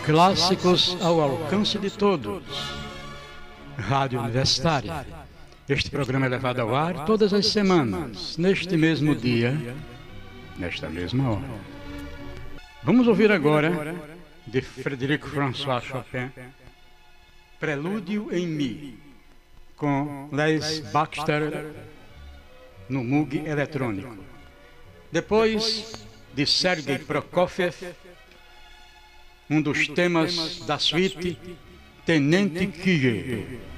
clássicos ao alcance de todos. Rádio Universitária. Este programa é levado ao ar todas as semanas, neste mesmo dia, nesta mesma hora. Vamos ouvir agora, de Frédéric François Chopin, Prelúdio em Mi, com Les Baxter no Moog eletrônico. Depois, de Sergei Prokofiev, um dos temas da suíte Tenente Quiguedo.